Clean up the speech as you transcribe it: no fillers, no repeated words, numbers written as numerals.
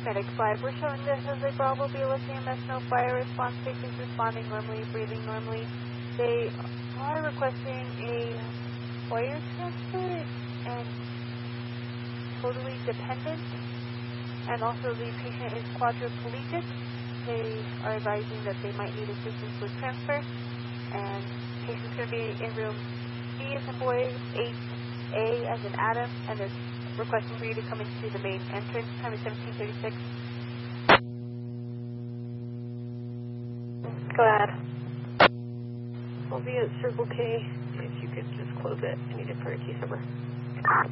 Medic 5, we're showing this as a Bravo BLS EMS, no fire response. Patients responding normally, breathing normally. They are requesting a wire transfer and totally dependent. And also the patient is quadriplegic. They are advising that they might need assistance with transfer. And patient's going to be in room B as in boy, 8A as in Adam, and they're requesting for you to come into the main entrance. Time is 17:36. Go ahead. I'll be at Circle K. If you could just close it. I need it for a case number.